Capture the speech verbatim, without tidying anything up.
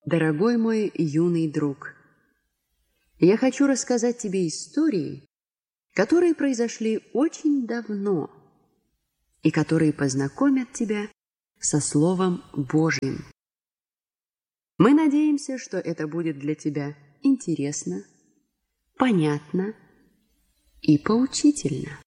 Дорогой мой юный друг, я хочу рассказать тебе истории, которые произошли очень давно и которые познакомят тебя со Словом Божьим. Мы надеемся, что это будет для тебя интересно, понятно и поучительно.